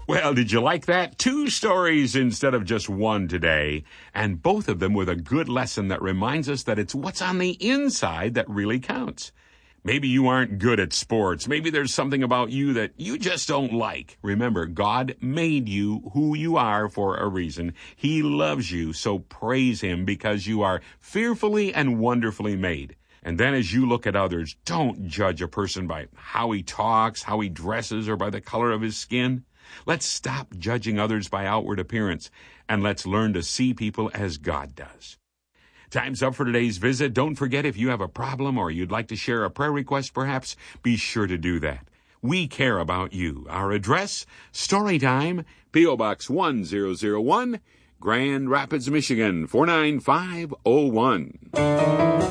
Well, did you like that? 2 stories instead of just one today, and both of them with a good lesson that reminds us that it's what's on the inside that really counts. Maybe you aren't good at sports. Maybe there's something about you that you just don't like. Remember, God made you who you are for a reason. He loves you, so praise Him because you are fearfully and wonderfully made. And then as you look at others, don't judge a person by how he talks, how he dresses, or by the color of his skin. Let's stop judging others by outward appearance, and let's learn to see people as God does. Time's up for today's visit. Don't forget, if you have a problem or you'd like to share a prayer request, perhaps, be sure to do that. We care about you. Our address, Storytime, P.O. Box 1001, Grand Rapids, Michigan, 49501.